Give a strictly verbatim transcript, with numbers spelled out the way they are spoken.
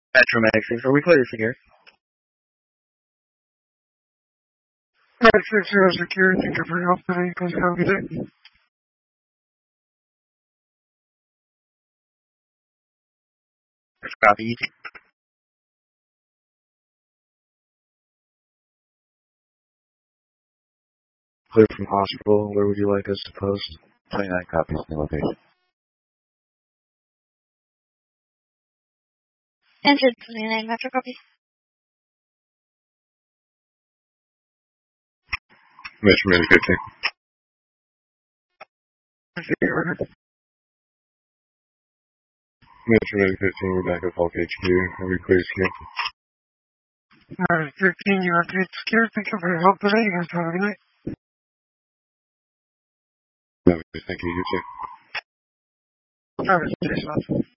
Metro Matrix, are we clear for here? Matrix Zero Security, thank you for your help today. Please have a good day. Copy. Clear from hospital. Where would you like us to post? twenty-nine copies, new location. Entered twenty-nine Metro copy. Metro Man fifteen. Metro Man fifteen, we're back at Hulk H Q. Are we clear to Alright, fifteen, you are clear to secure. Thank you for your help today. You guys have a good night. Thank you, you too. Alright,